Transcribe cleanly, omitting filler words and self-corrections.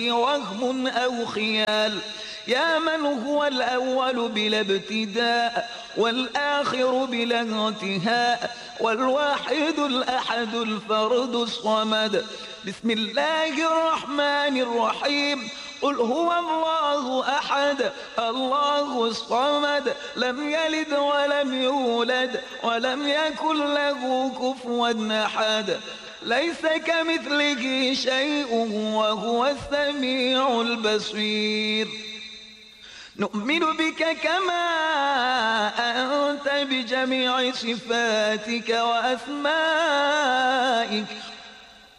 وهم أو خيال. يا من هو الأول بلا ابتداء والآخر بلا انتهاء والواحد الأحد الفرد الصمد. بسم الله الرحمن الرحيم. قل هو الله أحد الله الصمد لم يلد ولم يولد ولم يكن له كفوا أحد. ليس كمثله شيء وهو السميع البصير. نؤمن بك كما أنت بجميع صفاتك وأسمائك